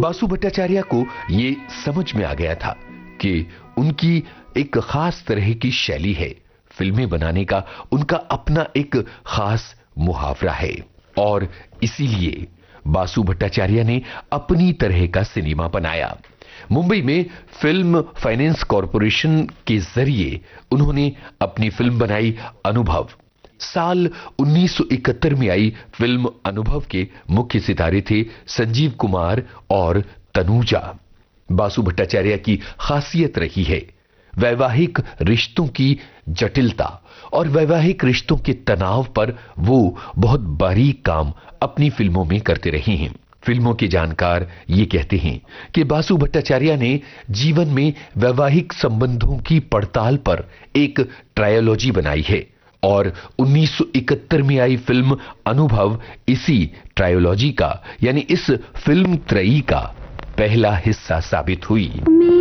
बासु भट्टाचार्य को ये समझ में आ गया था कि उनकी एक खास तरह की शैली है, फिल्में बनाने का उनका अपना एक खास मुहावरा है, और इसीलिए बासु भट्टाचार्य ने अपनी तरह का सिनेमा बनाया। मुंबई में फिल्म फाइनेंस कॉरपोरेशन के जरिए उन्होंने अपनी फिल्म बनाई अनुभव। साल 1971 में आई फिल्म अनुभव के मुख्य सितारे थे संजीव कुमार और तनुजा। बासु भट्टाचार्य की खासियत रही है वैवाहिक रिश्तों की जटिलता और वैवाहिक रिश्तों के तनाव पर वो बहुत बारीक काम अपनी फिल्मों में करते रहे हैं। फिल्मों के जानकार ये कहते हैं कि बासु भट्टाचार्य ने जीवन में वैवाहिक संबंधों की पड़ताल पर एक ट्रायोलॉजी बनाई है और 1971 में आई फिल्म अनुभव इसी ट्रायोलॉजी का यानी इस फिल्म त्रयी का पहला हिस्सा साबित हुई।